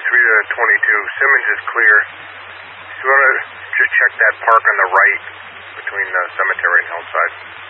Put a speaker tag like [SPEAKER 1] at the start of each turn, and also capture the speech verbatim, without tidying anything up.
[SPEAKER 1] three to twenty-two. Simmons is clear. You want to just check that park on the right between the cemetery and Hillside.